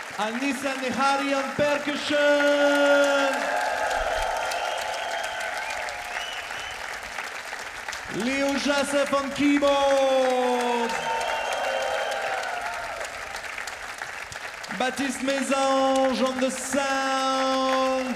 Anissa Nehari on percussion. Leo Joseph on keyboard. Baptiste Mésange on the sound.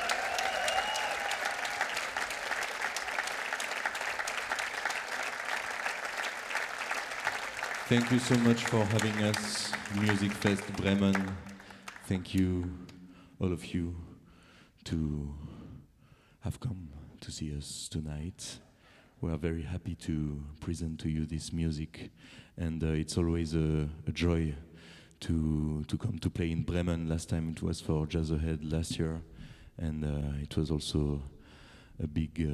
Thank you so much for having us, Music Fest Bremen. Thank you, all of you, to have come to see us tonight. We are very happy to present to you this music, and it's always a joy to come to play in Bremen. Last time it was for Jazz Ahead last year, and it was also a big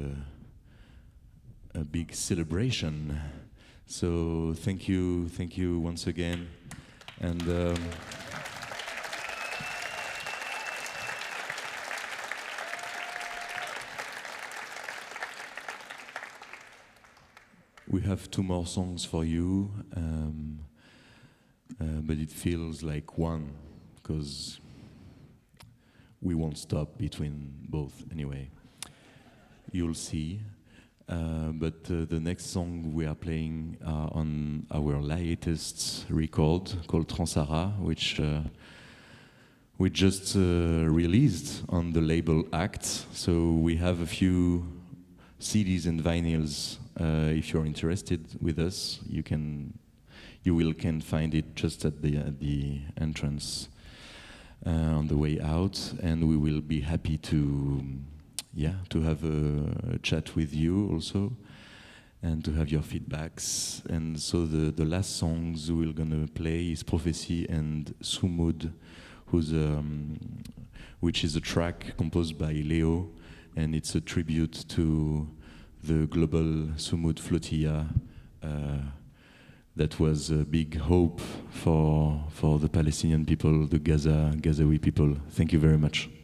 celebration. So thank you once again, and we have 2 more songs for you, but it feels like one, because we won't stop between both anyway. You'll see. But the next song we are playing on our latest record called Transara, which we just released on the label Act. So we have a few CDs and vinyls. If you're interested with us, you can find it just at the entrance on the way out, and we will be happy to have a chat with you also, and to have your feedbacks. And so the last songs we're gonna play is Prophecy and Sumud, which is a track composed by Leo, and it's a tribute to the global Sumud flotilla that was a big hope for the Palestinian people, the Gazawi people. Thank you very much.